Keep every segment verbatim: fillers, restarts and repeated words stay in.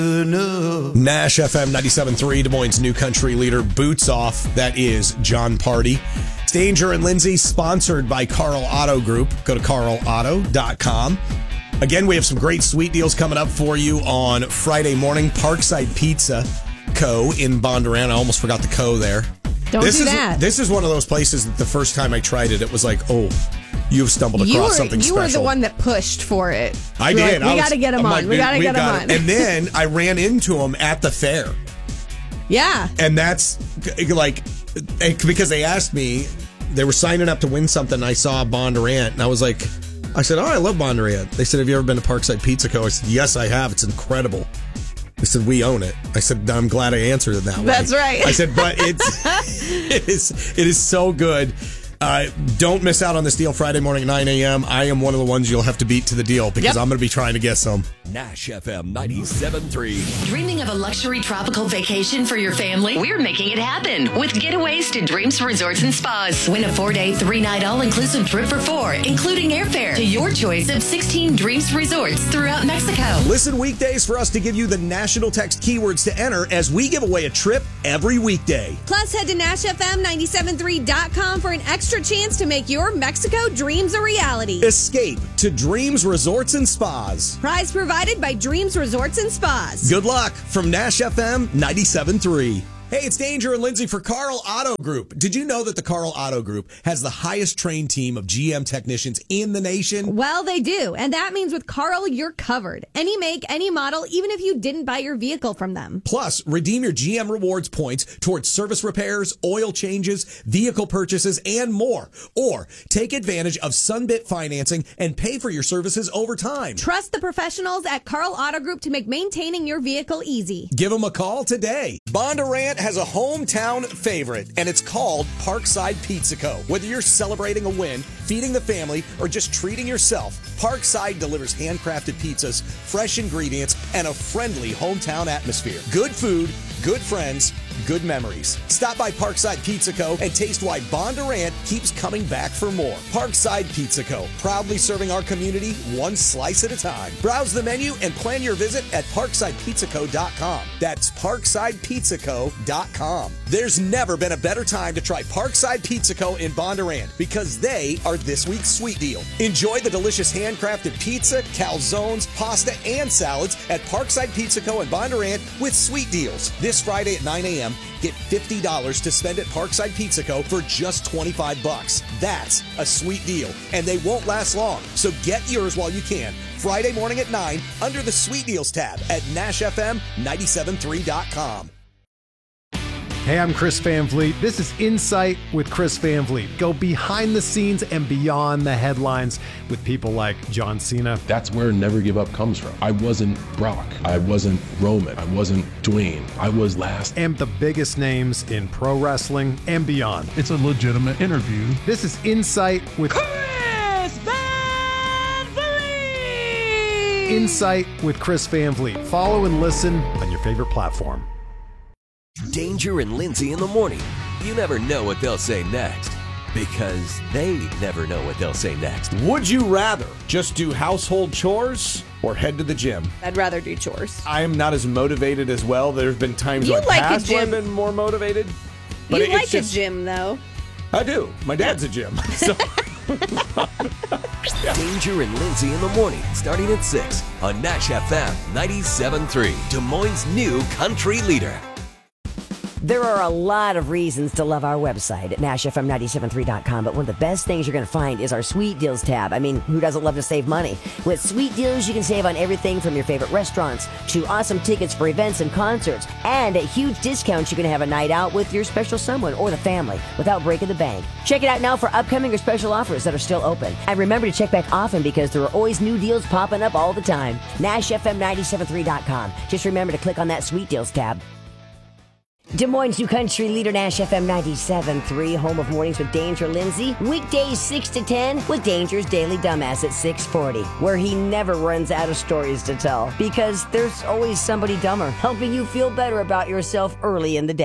Nash F M ninety-seven point three, Des Moines' new country leader, Boots Off. That is John Party. It's Danger and Lindsay, sponsored by Carl Auto Group. Go to carl auto dot com. Again, we have some great sweet deals coming up for you on Friday morning. Parkside Pizza Co. in Bondurant. I almost forgot the Co. there. Don't this do is, that. This is one of those places that the first time I tried it, it was like, oh, you've stumbled across you were, something you special. were the one that pushed for it. I You're did. Like, we I was- got to get him I'm on. like, we got to we get him got on. it. And then I ran into him at the fair. Yeah. And that's like, because they asked me, they were signing up to win something. I saw Bondurant, and I was like, I said, oh, I love Bondurant. They said, have you ever been to Parkside Pizza Co.? I said, yes, I have. It's incredible. They said, we own it. I said, I'm glad I answered it that way. That's right. I said, but it's it is it is so good. Uh, don't miss out on this deal Friday morning at nine a.m. I am one of the ones you'll have to beat to the deal because Yep. I'm going to be trying to get some. Nash F M ninety-seven point three. Dreaming of a luxury tropical vacation for your family? We're making it happen with getaways to Dreams Resorts and Spas. Win a four-day, three-night all-inclusive trip for four, including airfare to your choice of sixteen Dreams Resorts throughout Mexico. Listen weekdays for us to give you the national text keywords to enter as we give away a trip every weekday. Plus, head to nash f m nine seven three dot com for an extra chance to make your Mexico dreams a reality. Escape to Dreams Resorts and Spas. Prize provided by Dreams Resorts and Spas. Good luck from Nash F M ninety-seven point three. Hey, it's Danger and Lindsay for Carl Auto Group. Did you know that the Carl Auto Group has the highest trained team of G M technicians in the nation? Well, they do. And that means with Carl, you're covered. Any make, any model, even if you didn't buy your vehicle from them. Plus, redeem your G M Rewards points towards service repairs, oil changes, vehicle purchases, and more. Or take advantage of Sunbit financing and pay for your services over time. Trust the professionals at Carl Auto Group to make maintaining your vehicle easy. Give them a call today. Bondurant has a hometown favorite, and it's called Parkside Pizza Co. Whether you're celebrating a win, feeding the family, or just treating yourself, Parkside delivers handcrafted pizzas, fresh ingredients, and a friendly hometown atmosphere. Good food, good friends, good memories. Stop by Parkside Pizza Co. and taste why Bondurant keeps coming back for more. Parkside Pizza Co. Proudly serving our community one slice at a time. Browse the menu and plan your visit at parkside pizza co dot com. That's parkside pizza co dot com. There's never been a better time to try Parkside Pizza Co. in Bondurant because they are this week's sweet deal. Enjoy the delicious handcrafted pizza, calzones, pasta, and salads at Parkside Pizza Co. in Bondurant with sweet deals. This Friday at nine a.m., get fifty dollars to spend at Parkside Pizza Co. for just twenty-five bucks. That's a sweet deal, and they won't last long. So get yours while you can. Friday morning at nine under the Sweet Deals tab at nash f m nine seven three dot com. Hey, I'm Chris Van Vliet. This is Insight with Chris Van Vliet. Go behind the scenes and beyond the headlines with people like John Cena. That's where Never Give Up comes from. I wasn't Brock. I wasn't Roman. I wasn't Dwayne. I was last. And the biggest names in pro wrestling and beyond. It's a legitimate interview. This is Insight with Chris Van Vliet! Insight with Chris Van Vliet. Follow and listen on your favorite platform. Danger and Lindsay in the morning. You never know what they'll say next because they never know what they'll say next. Would you rather just do household chores or head to the gym? I'd rather do chores. I am not as motivated as well. There's been times You in my like a past where I've gym. been more motivated. But You it's like just, a gym, though. I do. My dad's a gym. So. Danger and Lindsay in the morning, starting at six on Nash F M ninety-seven point three, Des Moines' new country leader. There are a lot of reasons to love our website at nash f m nine seven three dot com, but one of the best things you're going to find is our Sweet Deals tab. I mean, who doesn't love to save money? With Sweet Deals, you can save on everything from your favorite restaurants to awesome tickets for events and concerts. And at huge discounts, you can have a night out with your special someone or the family without breaking the bank. Check it out now for upcoming or special offers that are still open. And remember to check back often because there are always new deals popping up all the time. nash f m nine seven three dot com. Just remember to click on that Sweet Deals tab. Des Moines' new country leader, Nash F M ninety-seven point three, home of Mornings with Danger Lindsay. Weekdays six to ten with Danger's Daily Dumbass at six forty, where he never runs out of stories to tell because there's always somebody dumber helping you feel better about yourself early in the day.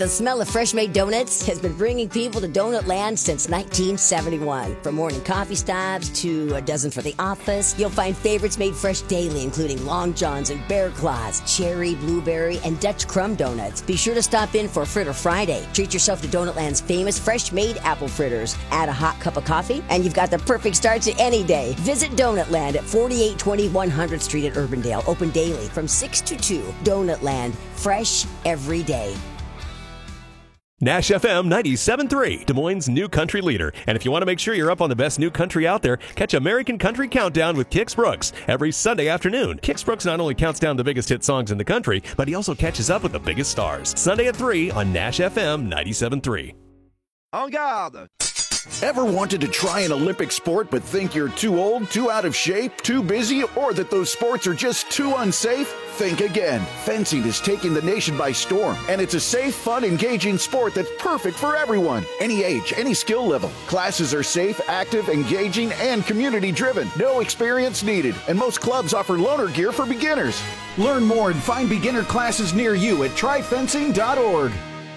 The smell of fresh-made donuts has been bringing people to Donut Land since nineteen seventy-one. From morning coffee stops to a dozen for the office, you'll find favorites made fresh daily, including Long Johns and Bear Claws, cherry, blueberry, and Dutch crumb donuts. Be sure to stop in for Fritter Friday. Treat yourself to Donut Land's famous fresh-made apple fritters. Add a hot cup of coffee, and you've got the perfect start to any day. Visit Donut Land at forty-eight twenty one hundredth Street at Urbandale. Open daily from six to two. Donut Land. Fresh every day. Nash F M ninety-seven point three, Des Moines' new country leader. And if you want to make sure you're up on the best new country out there, catch American Country Countdown with Kix Brooks every Sunday afternoon. Kix Brooks not only counts down the biggest hit songs in the country, but he also catches up with the biggest stars. Sunday at three on Nash F M ninety-seven point three. En garde! Ever wanted to try an Olympic sport but think you're too old, too out of shape, too busy, or that those sports are just too unsafe? Think again. Fencing is taking the nation by storm, and it's a safe, fun, engaging sport that's perfect for everyone. Any age, any skill level. Classes are safe, active, engaging, and community-driven. No experience needed, and most clubs offer loaner gear for beginners. Learn more and find beginner classes near you at try fencing dot org.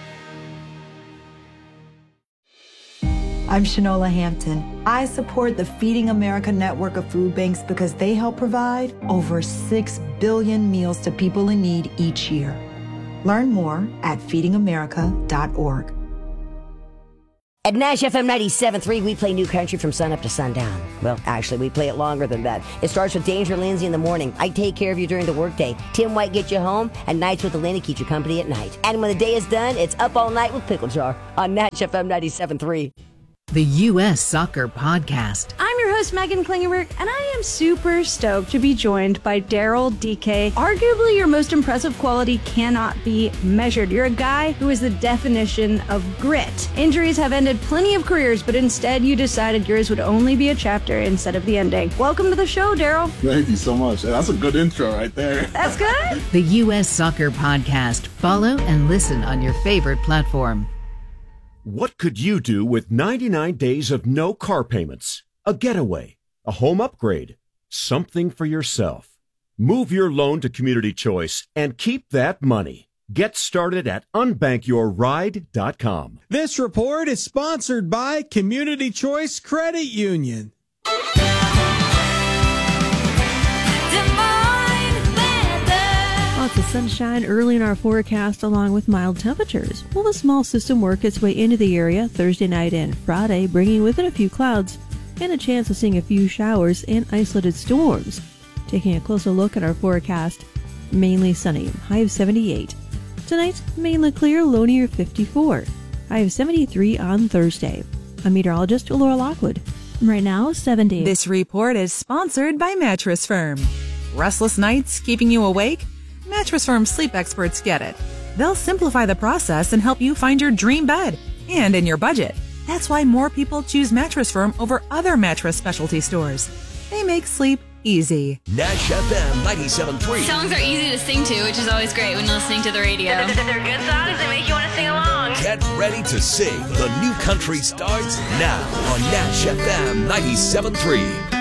I'm Shanola Hampton. I support the Feeding America network of food banks because they help provide over six billion meals to people in need each year. Learn more at feeding america dot org. At Nash F M ninety-seven point three, we play new country from sun up to sundown. Well, actually, we play it longer than that. It starts with Danger and Lindsay in the morning. I take care of you during the workday. Tim White gets you home, and Nights with Elena keeps you company at night. And when the day is done, it's Up All Night with Pickle Jar on Nash F M ninety-seven point three. The U S Soccer Podcast. I'm your host, Megan Klingenberg, and I am super stoked to be joined by Daryl D K. Arguably, your most impressive quality cannot be measured. You're a guy who is the definition of grit. Injuries have ended plenty of careers, but instead you decided yours would only be a chapter instead of the ending. Welcome to the show, Daryl. Thank you so much. That's a good intro right there. That's good. The U S Soccer Podcast. Follow and listen on your favorite platform. What could you do with ninety-nine days of no car payments? A getaway, a home upgrade, something for yourself. Move your loan to Community Choice and keep that money. Get started at unbank your ride dot com. This report is sponsored by Community Choice Credit Union. Lots of sunshine early in our forecast along with mild temperatures. Will the small system work its way into the area Thursday night and Friday, bringing with it a few clouds and a chance of seeing a few showers and isolated storms. Taking a closer look at our forecast, mainly sunny, high of seventy-eight. Tonight, mainly clear, low near fifty-four. High of seventy-three on Thursday. I'm meteorologist Laura Lockwood. Right now, seventy. This report is sponsored by Mattress Firm. Restless nights keeping you awake? Mattress Firm sleep experts get it. They'll simplify the process and help you find your dream bed, and in your budget. That's why more people choose Mattress Firm over other mattress specialty stores. They make sleep easy. Nash F M ninety-seven point three. Songs are easy to sing to, which is always great when listening to the radio. They're good songs that make you want to sing along. Get ready to sing. The new country starts now on Nash F M ninety-seven point three.